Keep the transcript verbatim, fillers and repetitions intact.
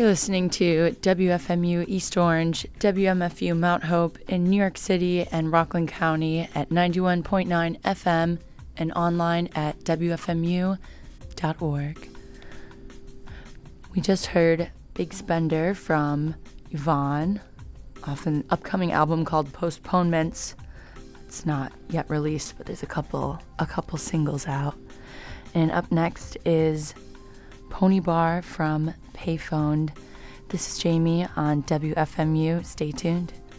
You're listening to W F M U East Orange, W M F U Mount Hope in New York City and Rockland County at ninety-one point nine F M and online at W F M U dot org. We just heard Big Spender from Yvonne off an upcoming album called Postponements. It's not yet released, but there's a couple a couple singles out. And up next is Pony Bar from Payphone. This is Jamie on W F M U. Stay tuned.